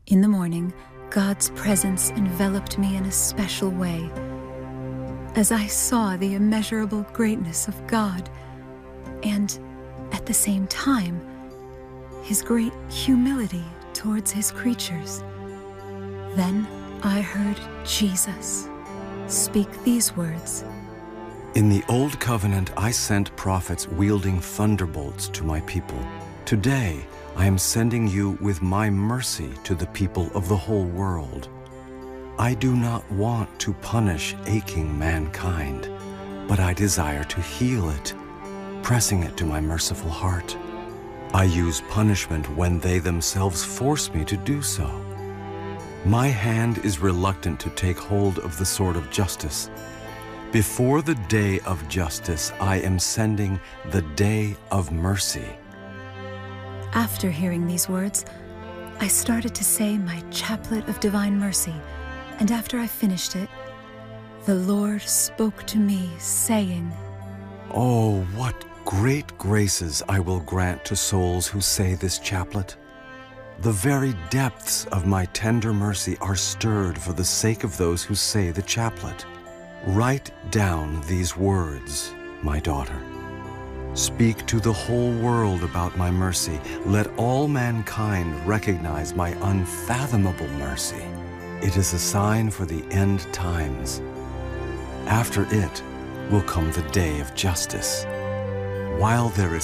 In the morning, God's presence enveloped me in a special way. As I saw the immeasurable greatness of God, and at the same time, his great humility towards his creatures. Then I heard Jesus speak these words. In the Old Covenant, I sent prophets wielding thunderbolts to my people. Today, I am sending you with my mercy to the people of the whole world. I do not want to punish aching mankind, but I desire to heal it, pressing it to my merciful heart. I use punishment when they themselves force me to do so. My hand is reluctant to take hold of the sword of justice. Before the day of justice, I am sending the day of mercy. After hearing these words, I started to say my chaplet of divine mercy, and after I finished it, the Lord spoke to me, saying, Oh, what great graces I will grant to souls who say this chaplet. The very depths of my tender mercy are stirred for the sake of those who say the chaplet. Write down these words, my daughter. Speak to the whole world about my mercy. Let all mankind recognize my unfathomable mercy. It is a sign for the end times. After it will come the day of justice. While there is